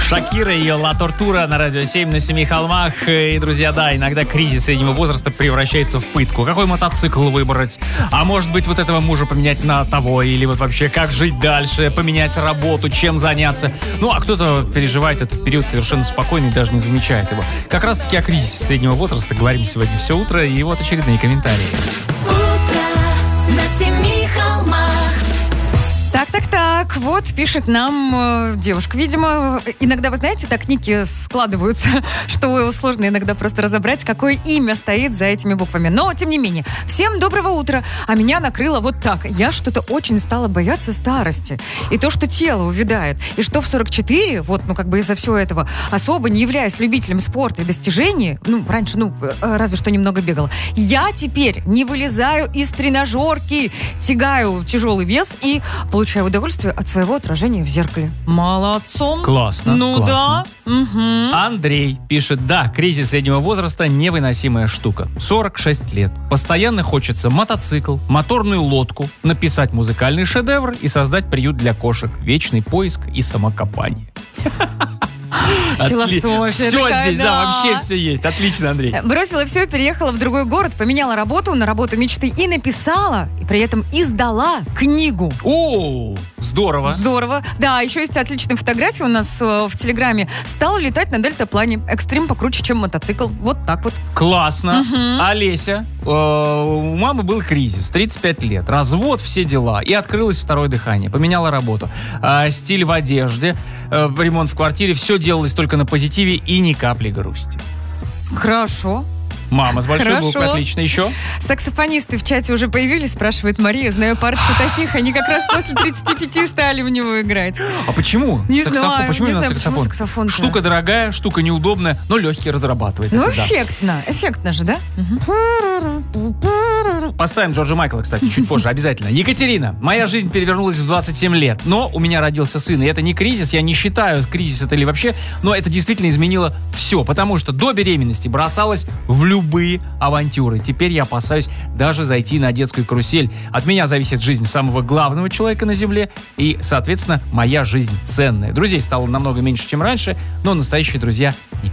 Шакира и Ла Тортура на Радио 7 на Семи холмах. И, друзья, да, иногда кризис среднего возраста превращается в пытку. Какой мотоцикл выбрать? А может быть, вот этого мужа поменять на того? Или вот вообще, как жить дальше? Поменять работу? Чем заняться? Ну, а кто-то переживает этот период совершенно спокойно и даже не замечает его. Как раз-таки о кризисе среднего возраста говорим сегодня все утро. И вот очередные комментарии. Утро на Семи холмах. Так, вот пишет нам девушка. Видимо, иногда, вы знаете, так ники складываются, что сложно иногда просто разобрать, какое имя стоит за этими буквами. Но, тем не менее, всем доброго утра. А меня накрыло вот так. Я что-то очень стала бояться старости. И то, что тело увядает. И что в 44, вот, ну, как бы из-за всего этого, особо не являясь любителем спорта и достижений, ну, раньше, разве что немного бегала, я теперь не вылезаю из тренажерки, тягаю тяжелый вес и получаю удовольствие от своего отражения в зеркале. Молодцом. Классно. Ну классно. да. Угу. Андрей пишет: да, кризис среднего возраста невыносимая штука. 46 лет. Постоянно хочется мотоцикл, моторную лодку, написать музыкальный шедевр и создать приют для кошек. Вечный поиск и самокопание. Философия Все такая, здесь, да, да. вообще все есть. Отлично, Андрей. Бросила все, переехала в другой город, поменяла работу на работу мечты и написала, и при этом издала книгу. О, здорово. Здорово. Да, еще есть отличные фотографии у нас в Телеграме. Стала летать на дельтаплане. Экстрим покруче, чем мотоцикл. Вот так вот. Классно. Олеся, у мамы был кризис, 35 лет, развод, все дела. И открылось второе дыхание, поменяла работу. Стиль в одежде, ремонт в квартире, все делалось только на позитиве и ни капли грусти. Хорошо. Мама с большой Хорошо. буквы, отлично. Еще? Саксофонисты в чате уже появились, спрашивает Мария. Знаю парочку таких, они как раз после 35 стали в него играть. А почему? Не Саксофон. знаю, Почему не именно знаю, почему саксофон? саксофон-то? Штука дорогая, штука неудобная, но легкий разрабатывает. Ну, это да. эффектно. Эффектно же, да? Поставим Джорджа Майкла, кстати, чуть позже, обязательно. Екатерина, моя жизнь перевернулась в 27 лет, но у меня родился сын, и это не кризис, я не считаю, кризис это или вообще, но это действительно изменило все, потому что до беременности бросалась в любые авантюры. Теперь я опасаюсь даже зайти на детскую карусель. От меня зависит жизнь самого главного человека на земле, и, соответственно, моя жизнь ценная. Друзей стало намного меньше, чем раньше, но настоящие друзья